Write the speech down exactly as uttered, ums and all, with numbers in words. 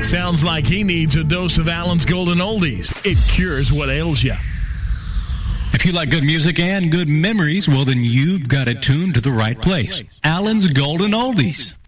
Sounds like he needs a dose of Alan's Golden Oldies. It cures what ails you. If you like good music and good memories, well, then you've got it tuned to the right place. Alan's Golden Oldies.